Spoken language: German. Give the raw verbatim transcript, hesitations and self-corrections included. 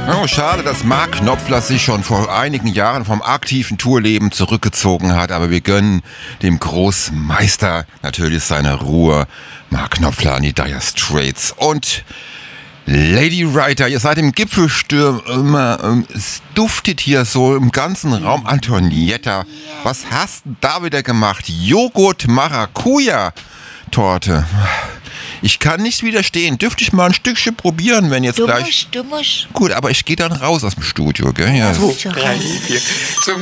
Oh, schade, dass Mark Knopfler sich schon vor einigen Jahren vom aktiven Tourleben zurückgezogen hat, aber wir gönnen dem Großmeister natürlich seine Ruhe. Mark Knopfler an die Dire Straits und Lady Writer, ihr seid im Gipfelsturm immer, es duftet hier so im ganzen Raum. Antonietta, was hast du da wieder gemacht? Joghurt-Maracuja-Torte. Ich kann nicht widerstehen. Dürfte ich mal ein Stückchen probieren, wenn jetzt du gleich... Musst, du musst. Gut, aber ich gehe dann raus aus dem Studio, gell? Ja. So, Zum